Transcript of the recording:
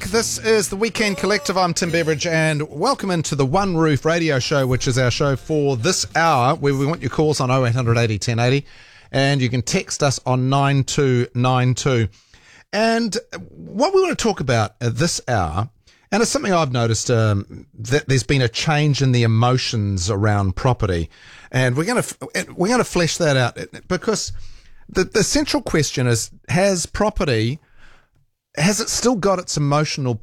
This is the Weekend Collective. I'm Tim Beveridge, and welcome into the One Roof radio show, which is our show for this hour, where we want your calls on 0800 80 1080, and you can text us on 9292. And what we want to talk about at this hour, and it's something I've noticed, that there's been a change in the emotions around property, and we're going to flesh that out, because the central question is: has it still got its emotional